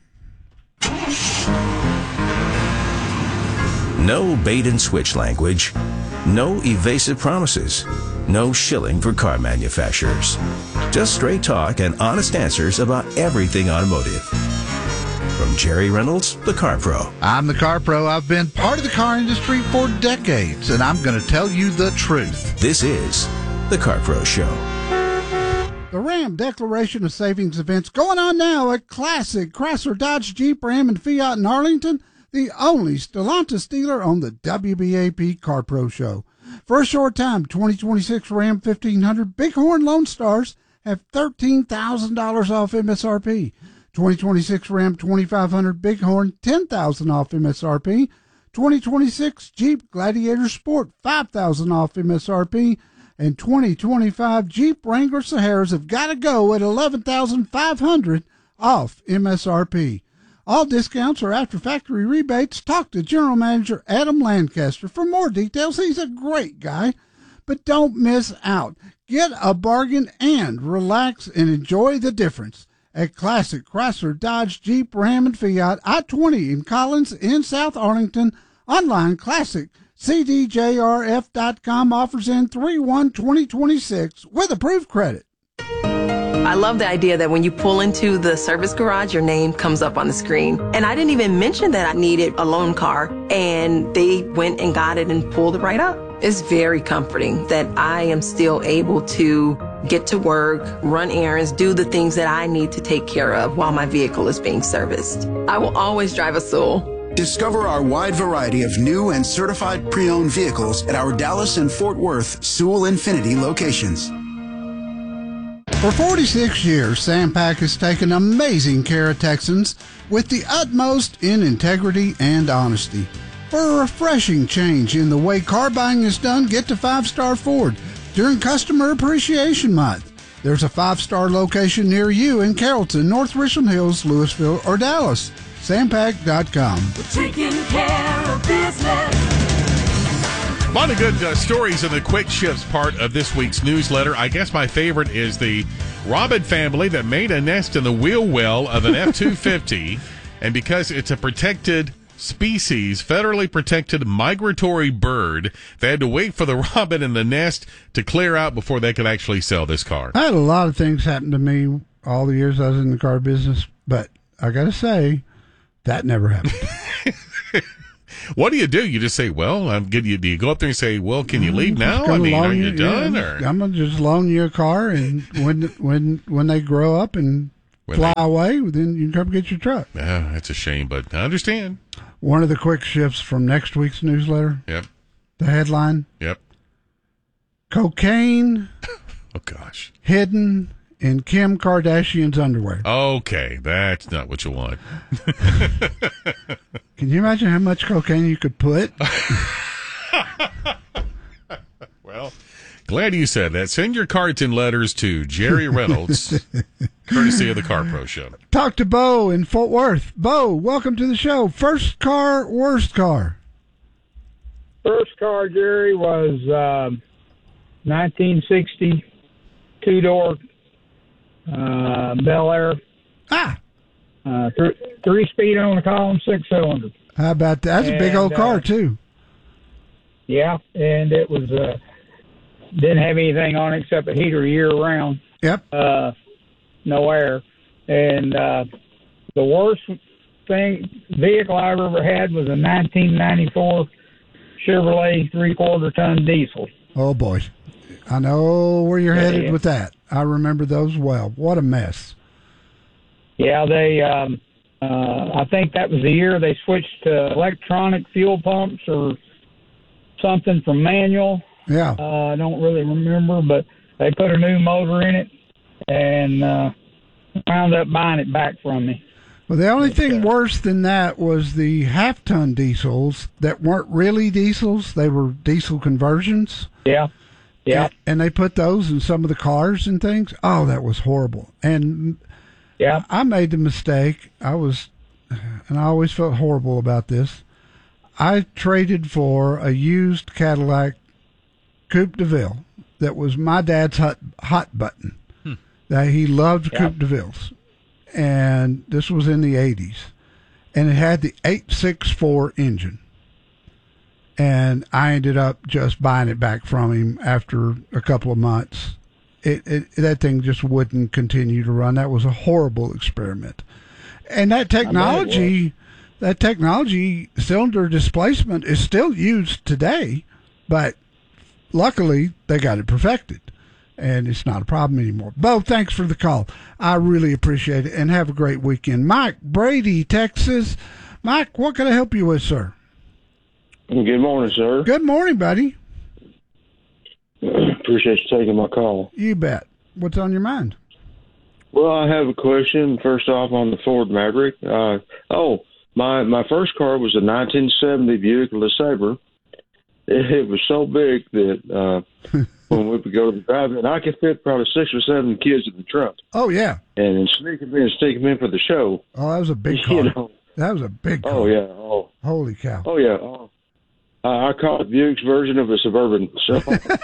No bait and switch language. No evasive promises. No shilling for car manufacturers. Just straight talk and honest answers about everything automotive. From Jerry Reynolds, the Car Pro. I'm the Car Pro. I've been part of the car industry for decades, and I'm going to tell you the truth. This is the Car Pro Show. The Ram Declaration of Savings event's going on now at Classic Chrysler, Dodge, Jeep, Ram, and Fiat in Arlington, the only Stellantis dealer on the WBAP Car Pro Show. For a short time, 2026 Ram 1500 Bighorn Lone Stars have $13,000 off MSRP. 2026 Ram 2500 Bighorn, $10,000 off MSRP. 2026 Jeep Gladiator Sport, $5,000 off MSRP. And 2025 Jeep Wrangler Saharas have got to go at $11,500 off MSRP. All discounts are after factory rebates. Talk to General Manager Adam Lancaster for more details. He's a great guy. But don't miss out. Get a bargain and relax and enjoy the difference at Classic Chrysler, Dodge, Jeep, Ram, and Fiat, I-20 in Collins, in South Arlington. Online, ClassicCDJRF.com offers in 3/1/2026 with approved credit. I love the idea that when you pull into the service garage, your name comes up on the screen. And I didn't even mention that I needed a loan car, and they went and got it and pulled it right up. It's very comforting that I am still able to get to work, run errands, do the things that I need to take care of while my vehicle is being serviced. I will always drive a Sewell. Discover our wide variety of new and certified pre-owned vehicles at our Dallas and Fort Worth Sewell Infinity locations. For 46 years, Sampac has taken amazing care of Texans with the utmost in integrity and honesty. For a refreshing change in the way car buying is done, get to 5 Star Ford during Customer Appreciation Month. There's a 5-star location near you in Carrollton, North Richland Hills, Louisville, or Dallas. Sampac.com. Taking care of business. A lot of good stories in the quick shifts part of this week's newsletter. I guess my favorite is the Robin family that made a nest in the wheel well of an F-250, and because it's a protected species, federally protected migratory bird. They had to wait for the robin in the nest to clear out before they could actually sell this car. I had a lot of things happen to me all the years I was in the car business, but I got to say, that never happened. What do? You just say, well, do you go up there and say, well, can you leave now? I mean, are you done? Or? I'm going to just loan you a car, and when they grow up and fly away, then you can come get your truck. Yeah, that's a shame, but I understand. One of the quick shifts from next week's newsletter. Yep. The headline. Yep. Cocaine. Oh, gosh. Hidden in Kim Kardashian's underwear. Okay, that's not what you want. Can you imagine how much cocaine you could put? Well, glad you said that. Send your cards and letters to Jerry Reynolds, courtesy of the Car Pro Show. Talk to Bo in Fort Worth. Bo, welcome to the show. First car, worst car? First car, Jerry, was 1960 two-door Bel Air. Three-speed on the column, 6-cylinder. How about that? That's a big old car, too. Yeah, and it was didn't have anything on it except a heater year-round. Yep. No air. And the worst vehicle I ever had was a 1994 Chevrolet 3/4-ton diesel. Oh, boy. I know where you're headed with that. I remember those well. What a mess. Yeah, they. I think that was the year they switched to electronic fuel pumps or something from manual. Yeah. I don't really remember, but they put a new motor in it and wound up buying it back from me. Well, the only thing worse than that was the half-ton diesels that weren't really diesels. They were diesel conversions. Yeah. Yeah. And they put those in some of the cars and things. Oh, that was horrible. And yeah, I made the mistake. And I always felt horrible about this. I traded for a used Cadillac Coupe de Ville that was my dad's hot button. That he loved Coupe de Villes. And this was in the 80s. And it had the 864 engine. And I ended up just buying it back from him after a couple of months. That thing just wouldn't continue to run. That was a horrible experiment. And that technology, cylinder displacement is still used today, but luckily they got it perfected, and it's not a problem anymore. Bo, thanks for the call. I really appreciate it, and have a great weekend. Mike, Brady, Texas. Mike, what can I help you with, sir? Good morning, sir. Good morning, buddy. Appreciate you taking my call. You bet. What's on your mind? Well, I have a question. First off, on the Ford Maverick. My first car was a 1970 Buick LeSabre. It was so big that when we would go to the drive-in, I could fit probably 6 or 7 kids in the trunk. Oh, yeah. And sneak them in for the show. Oh, that was a big car. That was a big car. Oh, yeah. Oh. Holy cow. Oh, yeah. Oh. I call it Buick's version of a Suburban. So,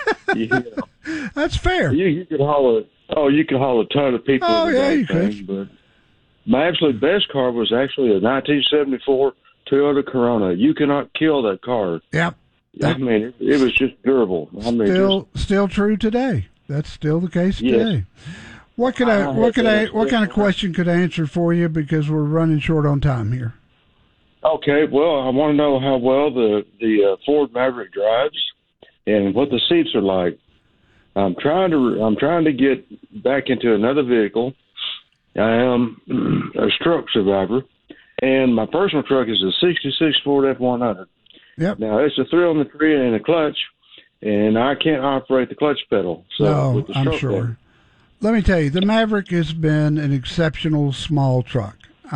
that's fair. You could haul a ton of people. Oh, in the yeah, you thing, could. But my absolute best car was actually a 1974 Toyota Corona. You cannot kill that car. Yep. I mean, it was just durable. I mean, still true today. That's still the case today. What kind of question could I answer for you, because we're running short on time here? Okay, well, I want to know how well the Ford Maverick drives and what the seats are like. I'm trying to get back into another vehicle. I am a stroke survivor, and my personal truck is a '66 Ford F100. Yep. Now it's a thrill in the tree and a clutch, and I can't operate the clutch pedal. So with the I'm stroke sure. pedal. Let me tell you, the Maverick has been an exceptional small truck.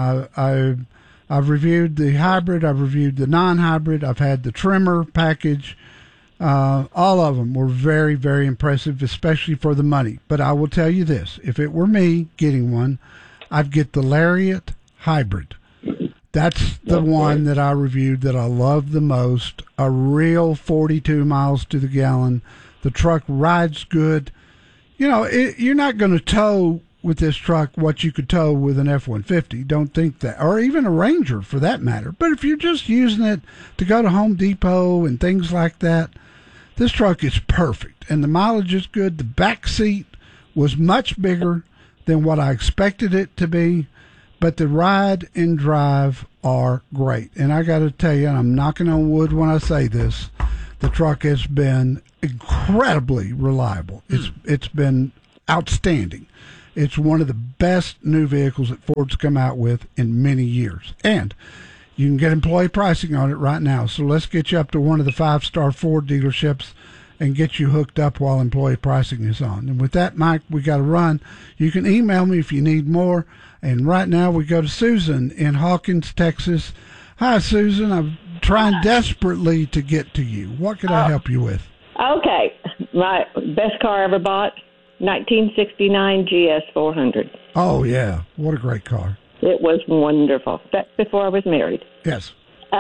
I've reviewed the hybrid. I've reviewed the non-hybrid. I've had the trimmer package. All of them were very, very impressive, especially for the money. But I will tell you this. If it were me getting one, I'd get the Lariat Hybrid. That's the one that I reviewed that I love the most. A real 42 miles to the gallon. The truck rides good. You know, you're not going to tow with this truck what you could tow with an F-150. Don't think that, or even a Ranger for that matter. But if you're just using it to go to Home Depot and things like that, this truck is perfect. And the mileage is good. The back seat was much bigger than what I expected it to be. But the ride and drive are great. And I got to tell you, and I'm knocking on wood when I say this, the truck has been incredibly reliable. It's been outstanding. It's one of the best new vehicles that Ford's come out with in many years. And you can get employee pricing on it right now. So let's get you up to one of the 5-star Ford dealerships and get you hooked up while employee pricing is on. And with that, Mike, we got to run. You can email me if you need more. And right now we go to Susan in Hawkins, Texas. Hi, Susan. I'm trying desperately to get to you. What could I help you with? Okay. My best car ever bought, 1969 GS 400. Oh, yeah. What a great car. It was wonderful. That's before I was married. Yes.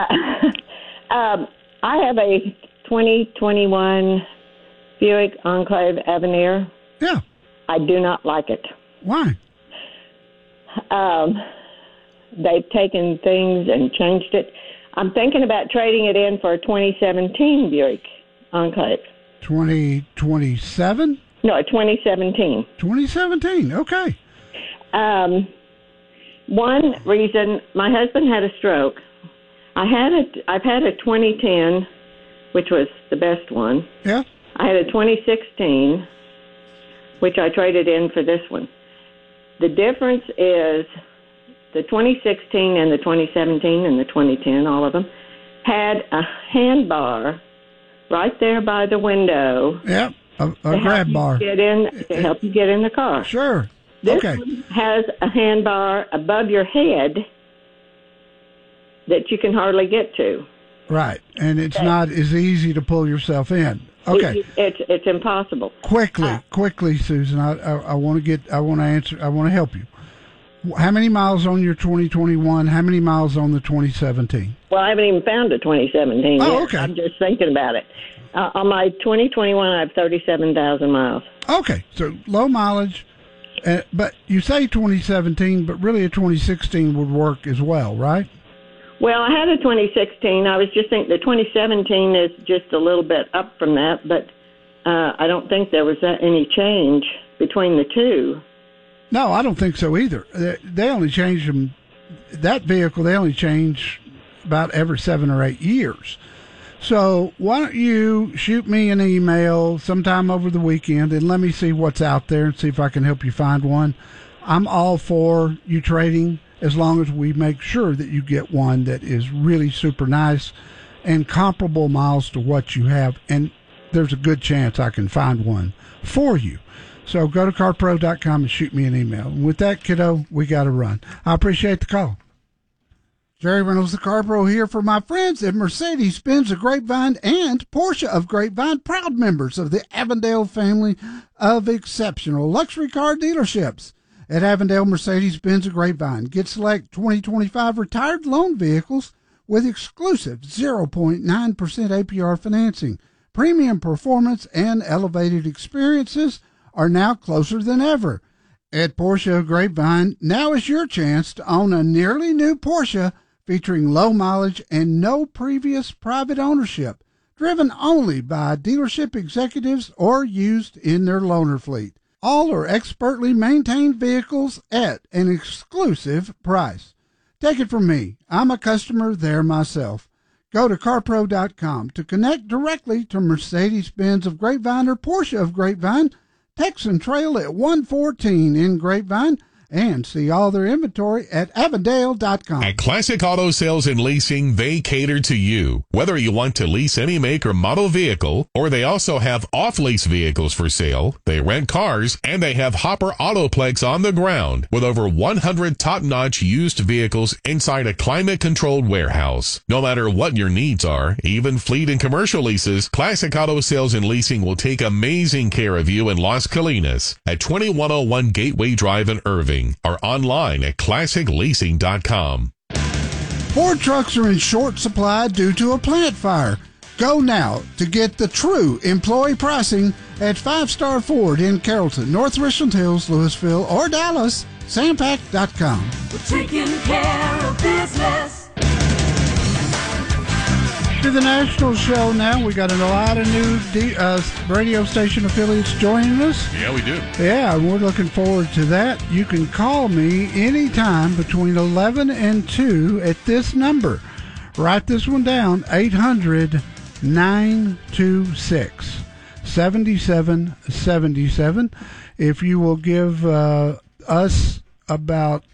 I have a 2021 Buick Enclave Avenir. Yeah. I do not like it. Why? They've taken things and changed it. I'm thinking about trading it in for a 2017 Buick Enclave. 2027? No, 2017. 2017, okay. One reason, my husband had a stroke. I've had a 2010, which was the best one. Yeah. I had a 2016, which I traded in for this one. The difference is the 2016 and the 2017 and the 2010, all of them, had a handbar right there by the window. Yep, a grab bar. To help you get in the car. Sure. This Okay. one has a handbar above your head that you can hardly get to. Right, and it's not as easy to pull yourself in. Okay. It's impossible. Quickly, Susan. I want to answer. I want to help you. How many miles on your 2021? How many miles on the 2017? Well, I haven't even found a 2017 yet. Oh, okay. I'm just thinking about it. On my 2021, I have 37,000 miles. Okay, so low mileage, but you say 2017, but really a 2016 would work as well, right? Well, I had a 2016. I was just thinking the 2017 is just a little bit up from that, but I don't think there was any change between the two. No, I don't think so either. They only change them. That vehicle, they only change about every 7 or 8 years. So why don't you shoot me an email sometime over the weekend and let me see what's out there and see if I can help you find one. I'm all for you trading as long as we make sure that you get one that is really super nice and comparable miles to what you have. And there's a good chance I can find one for you. So go to carpro.com and shoot me an email. And with that, kiddo, we got to run. I appreciate the call. Jerry Reynolds, the Car Pro, here for my friends at Mercedes-Benz of Grapevine and Porsche of Grapevine, proud members of the Avondale family of exceptional luxury car dealerships. At Avondale Mercedes-Benz of Grapevine, get select 2025 retired loan vehicles with exclusive 0.9% APR financing. Premium performance and elevated experiences are now closer than ever. At Porsche of Grapevine, now is your chance to own a nearly new Porsche featuring low mileage and no previous private ownership, driven only by dealership executives or used in their loaner fleet. All are expertly maintained vehicles at an exclusive price. Take it from me. I'm a customer there myself. Go to carpro.com to connect directly to Mercedes-Benz of Grapevine or Porsche of Grapevine, Texan Trail at 114 in Grapevine, and see all their inventory at Avondale.com. At Classic Auto Sales and Leasing, they cater to you. Whether you want to lease any make or model vehicle, or they also have off-lease vehicles for sale, they rent cars, and they have Hopper Autoplex on the ground with over 100 top-notch used vehicles inside a climate-controlled warehouse. No matter what your needs are, even fleet and commercial leases, Classic Auto Sales and Leasing will take amazing care of you in Las Colinas at 2101 Gateway Drive in Irving, or online at classicleasing.com. Ford trucks are in short supply due to a plant fire. Go now to get the true employee pricing at 5 Star Ford in Carrollton, North Richland Hills, Louisville, or Dallas. Sampac.com. We're taking care of business. To the national show now. We got a lot of new radio station affiliates joining us. Yeah, we do. Yeah, we're looking forward to that. You can call me anytime between 11 and 2 at this number. Write this one down, 800-926-7777. If you will give us about,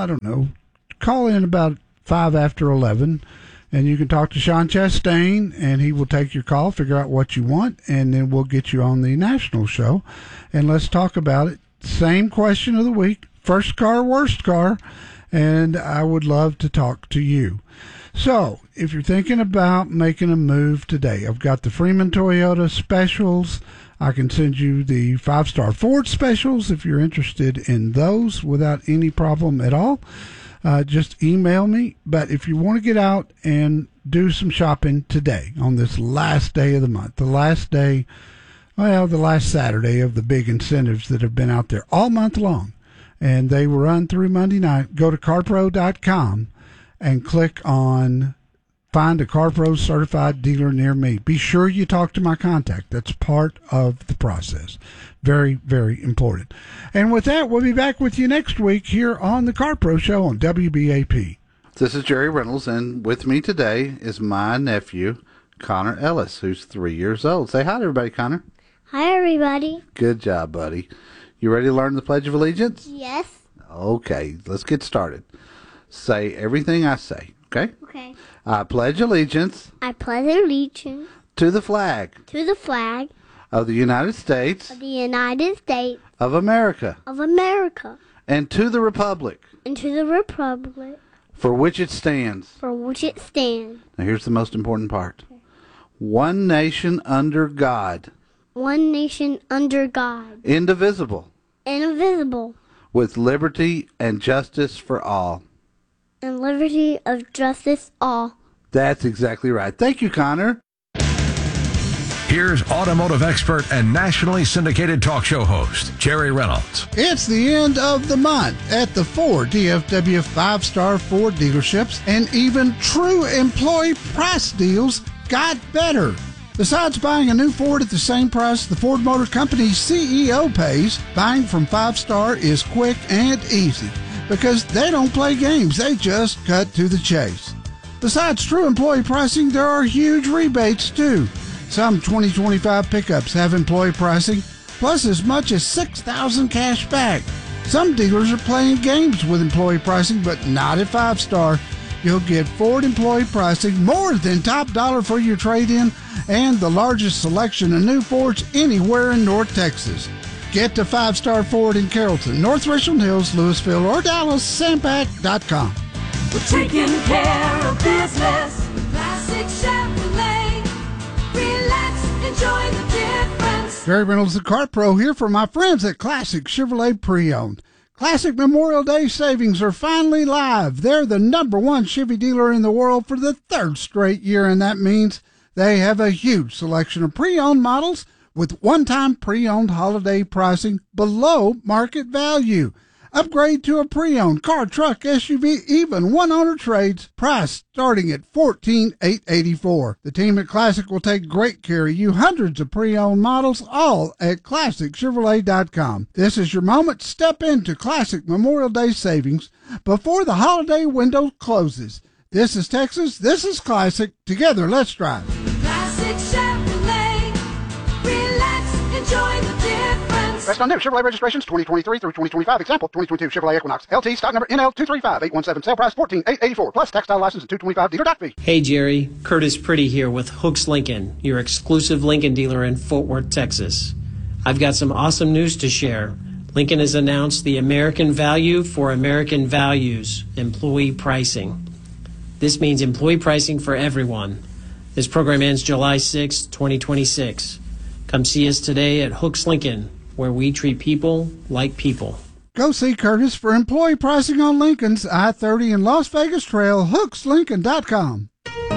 call in about 5 after 11. And you can talk to Sean Chastain, and he will take your call, figure out what you want, and then we'll get you on the national show. And let's talk about it. Same question of the week, first car, worst car, and I would love to talk to you. So, if you're thinking about making a move today, I've got the Freeman Toyota specials. I can send you the 5 Star Ford specials if you're interested in those without any problem at all. Just email me. But if you want to get out and do some shopping today on this last day of the month, the last Saturday of the big incentives that have been out there all month long, and they will run through Monday night, go to carpro.com and click on Find a CarPro certified dealer near me. Be sure you talk to my contact. That's part of the process. Very, very important. And with that, we'll be back with you next week here on the CarPro Show on WBAP. This is Jerry Reynolds, and with me today is my nephew, Connor Ellis, who's 3 years old. Say hi to everybody, Connor. Hi, everybody. Good job, buddy. You ready to learn the Pledge of Allegiance? Yes. Okay, let's get started. Say everything I say, okay? Okay. I pledge allegiance. I pledge allegiance. To the flag. To the flag. Of the United States. Of the United States. Of America. Of America. And to the republic. And to the republic. For which it stands. For which it stands. Now here's the most important part. Okay. One nation under God. One nation under God. Indivisible. Indivisible. With liberty and justice for all. And liberty of justice all. That's exactly right. Thank you, Connor. Here's automotive expert and nationally syndicated talk show host, Jerry Reynolds. It's the end of the month at the 4 DFW 5 Star Ford dealerships, and even true employee price deals got better. Besides buying a new Ford at the same price the Ford Motor Company's CEO pays, buying from 5 Star is quick and easy because they don't play games. They just cut to the chase. Besides true employee pricing, there are huge rebates too. Some 2025 pickups have employee pricing, plus as much as $6,000 cash back. Some dealers are playing games with employee pricing, but not at 5 Star. You'll get Ford employee pricing, more than top dollar for your trade-in, and the largest selection of new Fords anywhere in North Texas. Get to 5 Star Ford in Carrollton, North Richland Hills, Louisville, or Dallas, Sampac.com. We're taking care of business. Classic Chevrolet. Relax, enjoy the difference. Jerry Reynolds, the Car Pro, here for my friends at Classic Chevrolet Pre-Owned. Classic Memorial Day savings are finally live. They're the #1 Chevy dealer in the world for the 3rd straight year, and that means they have a huge selection of pre-owned models with one-time pre-owned holiday pricing below market value. Upgrade to a pre-owned car, truck, SUV, even one-owner trades, price starting at $14,884. The team at Classic will take great care of you. Hundreds of pre-owned models, all at ClassicChevrolet.com. This is your moment. Step into Classic Memorial Day savings before the holiday window closes. This is Texas. This is Classic. Together, let's drive. Classic Chevrolet. Relax, enjoy the difference. Based on new Chevrolet registrations 2023 through 2025. Example, 2022 Chevrolet Equinox. LT, stock number NL235817. Sale price $14,884. Plus tax-style license and $225 dealer dock fee. Hey, Jerry. Curtis Pretty here with Hooks Lincoln, your exclusive Lincoln dealer in Fort Worth, Texas. I've got some awesome news to share. Lincoln has announced the American Value for American Values employee pricing. This means employee pricing for everyone. This program ends July 6, 2026. Come see us today at Hooks Lincoln, where we treat people like people. Go see Curtis for employee pricing on Lincoln's I-30 and Las Vegas Trail, HooksLincoln.com.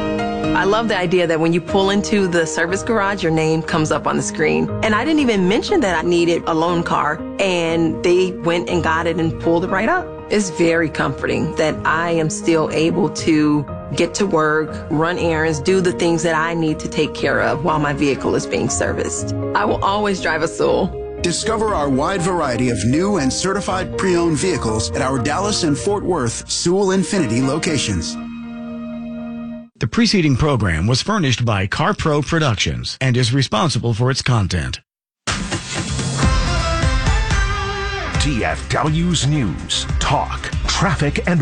I love the idea that when you pull into the service garage, your name comes up on the screen. And I didn't even mention that I needed a loan car, and they went and got it and pulled it right up. It's very comforting that I am still able to get to work, run errands, do the things that I need to take care of while my vehicle is being serviced. I will always drive a Sewell. Discover our wide variety of new and certified pre-owned vehicles at our Dallas and Fort Worth Sewell Infinity locations. The preceding program was furnished by CarPro Productions and is responsible for its content. TFW's news, talk, traffic, and